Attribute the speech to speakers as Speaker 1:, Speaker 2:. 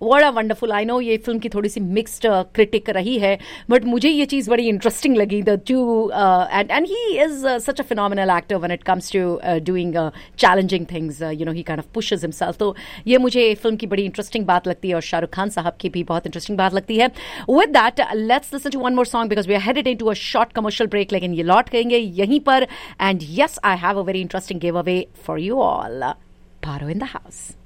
Speaker 1: What a wonderful. I know ये film की थोड़ी सी मिक्स्ड क्रिटिक रही है, बट मुझे ये चीज़ बड़ी इंटरेस्टिंग लगी. The two and he is such a phenomenal actor when it comes to doing challenging things. He kind of pushes himself. तो ये मुझे फिल्म की बड़ी इंटरेस्टिंग बात लगती है और शाहरुख खान साहब की भी बहुत इंटरेस्टिंग बात लगती है. With that let's listen to one more song because we are headed into a short commercial break. लेकिन ये लौट करेंगे यहीं पर. And yes, I have a very interesting give away for you all. Paro in the house.